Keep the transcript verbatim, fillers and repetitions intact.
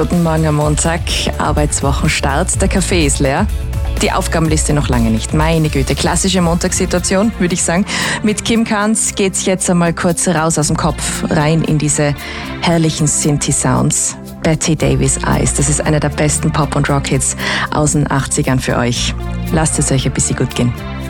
Guten Morgen am Montag, Arbeitswochenstart. Der Kaffee ist leer. Die Aufgabenliste noch lange nicht. Meine Güte, klassische Montagssituation, würde ich sagen. Mit Kim Carnes geht's jetzt einmal kurz raus aus dem Kopf, rein in diese herrlichen Synthi-Sounds. Betty Davis Eyes, das ist einer der besten Pop- und Rock-Hits aus den achtzigern für euch. Lasst es euch ein bisschen gut gehen.